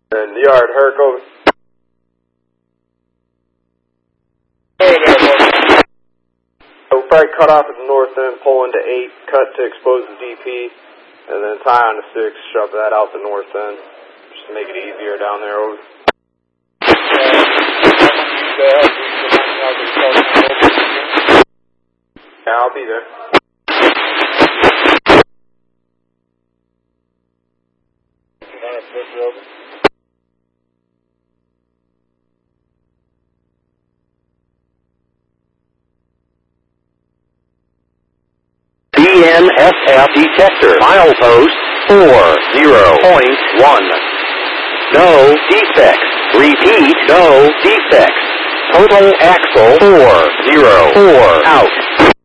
And yard, Herc, over. We'll probably cut off at the north end, pull into 8, cut to expose the DP, and then tie on the 6, shove that out the north end, just to make it easier down there. Over. Yeah, I'll be there. BNSF detector, milepost 40.1. No defects. Repeat, no defects. Total axle 404 out.